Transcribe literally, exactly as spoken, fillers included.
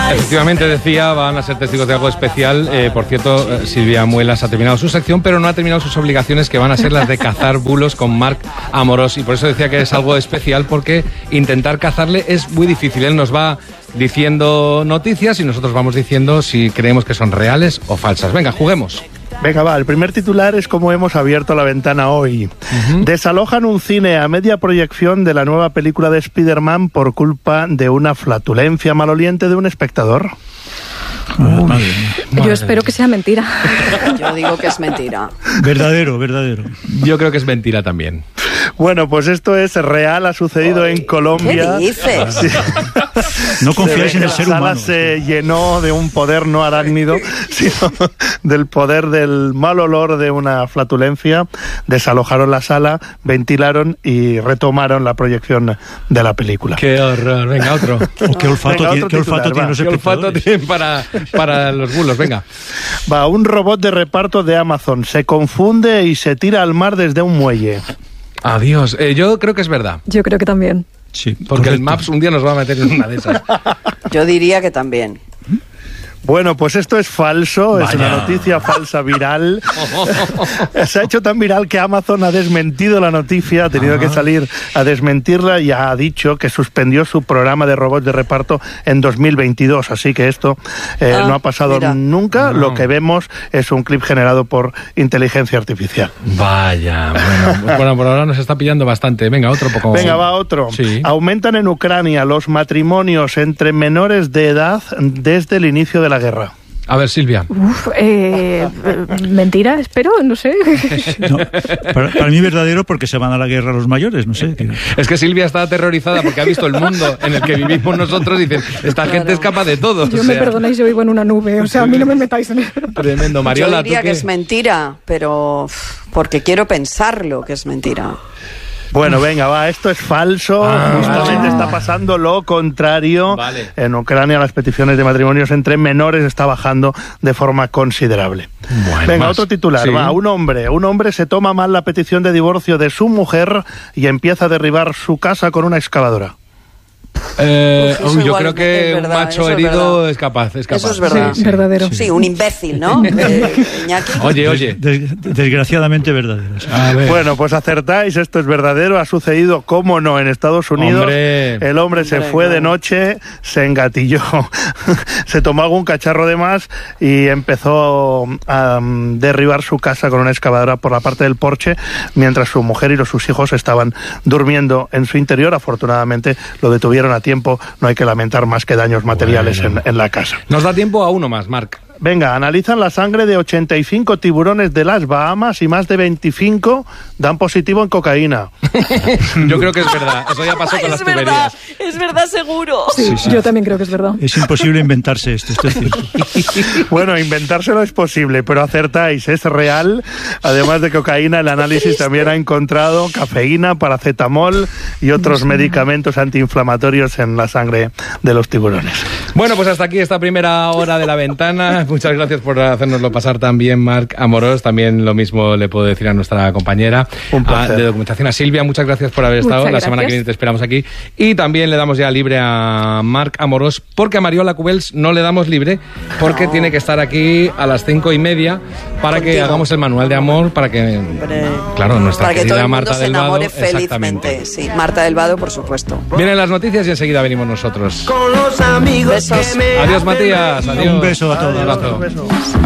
Efectivamente, decía, van a ser testigos de algo especial. Eh, por cierto, Silvia Muelas ha terminado su sección, pero no ha terminado sus obligaciones, que van a ser las de cazar bulos con Marc Amorós. Y por eso decía que es algo especial, porque intentar cazarle es muy difícil. Él nos va diciendo noticias y nosotros vamos diciendo si creemos que son reales o falsas. Venga, juguemos. Venga, va, el primer titular es cómo hemos abierto la ventana hoy. Uh-huh. Desalojan un cine a media proyección de la nueva película de Spider-Man por culpa de una flatulencia maloliente de un espectador. Uy, yo espero que sea mentira. Yo digo que es mentira. Verdadero, verdadero. Yo creo que es mentira también. Bueno, pues esto es real, ha sucedido Oy, en Colombia. ¿Qué dices? Sí. No confiáis en el ser humano. La sala se llenó de un poder no arácnido, sino del poder del mal olor de una flatulencia. Desalojaron la sala, ventilaron y retomaron la proyección de la película. ¡Qué horror! Venga, otro. ¿Qué olfato, Venga, tiene, ¿qué olfato tienen los ¿Qué olfato tienen para, para los bulos? Venga. Va, un robot de reparto de Amazon se confunde y se tira al mar desde un muelle. Adiós. Eh, yo creo que es verdad. Yo creo que también. Sí, porque correcto. El Maps un día nos va a meter en una de esas. Yo diría que también. Bueno, pues esto es falso, Vaya. Es una noticia falsa viral. Se ha hecho tan viral que Amazon ha desmentido la noticia, ha tenido Ajá. que salir a desmentirla y ha dicho que suspendió su programa de robots de reparto en dos mil veintidós. Así que esto eh, ah, no ha pasado mira. nunca. No. Lo que vemos es un clip generado por inteligencia artificial. Vaya, bueno, bueno, por ahora nos está pillando bastante. Venga, otro poco. Venga, va otro. Sí. Aumentan en Ucrania los matrimonios entre menores de edad desde el inicio de la guerra. A ver, Silvia. Uf, eh, mentira, espero, no sé. No, para, para mí verdadero, porque se van a la guerra los mayores, no sé. Es que Silvia está aterrorizada porque ha visto el mundo en el que vivimos nosotros y dice, esta claro. gente es capaz de todo. Yo o me sea... perdonáis, yo vivo en una nube, o sea, a mí no me metáis en eso. Tremendo, Mariola. Yo diría ¿tú qué? que es mentira, pero porque quiero pensarlo que es mentira. Bueno, venga, va, esto es falso, ah, justamente ah. está pasando lo contrario. Vale. En Ucrania las peticiones de matrimonios entre menores está bajando de forma considerable. Bueno, venga, más. otro titular, sí. va, un hombre, un hombre se toma mal la petición de divorcio de su mujer y empieza a derribar su casa con una excavadora. Eh, Uf, uy, yo creo que verdad, un macho herido es, es capaz, es capaz. Eso es verdad. Sí, sí. Verdadero. Sí, sí, un imbécil, ¿no? eh, Iñaki. Oye, oye. Des, desgraciadamente verdadero. A ver. Bueno, pues acertáis, esto es verdadero, ha sucedido, cómo no, en Estados Unidos. Hombre. El hombre se Hombre, fue no. de noche, se engatilló, se tomó algún cacharro de más y empezó a um, derribar su casa con una excavadora por la parte del porche, mientras su mujer y los, sus hijos estaban durmiendo en su interior. Afortunadamente lo detuvieron a tiempo, no hay que lamentar más que daños materiales bueno. en, en la casa. Nos da tiempo a uno más, Marc. Venga, analizan la sangre de ochenta y cinco tiburones de las Bahamas y más de veinticinco dan positivo en cocaína. Yo creo que es verdad, eso ya pasó con es las verdad, tuberías. Es verdad, seguro. Sí, sí, sí. Yo también creo que es verdad. Es imposible inventarse esto, esto es cierto. Bueno, inventárselo es posible, pero acertáis, es real. Además de cocaína, el análisis también ha encontrado cafeína, paracetamol y otros medicamentos antiinflamatorios en la sangre de los tiburones. Bueno, pues hasta aquí esta primera hora de la ventana. Muchas gracias por hacérnoslo pasar tan bien, Marc Amorós. También lo mismo le puedo decir a nuestra compañera a, de documentación, a Silvia. Muchas gracias por haber estado. Muchas la gracias. semana que viene te esperamos aquí. Y también le damos ya libre a Marc Amorós, porque a Mariola Cubels no le damos libre, porque no. tiene que estar aquí a las cinco y media para Contigo. que hagamos el manual de amor, para que, Hombre. claro, nuestra para que querida todo el mundo Marta se del Vado. enamore felizmente. Sí, Marta del Vado, por supuesto. Vienen las noticias y enseguida venimos nosotros. Con los amigos Besos. que me Adiós, Matías. Adiós. Un beso a todos. Un abrazo. Un beso.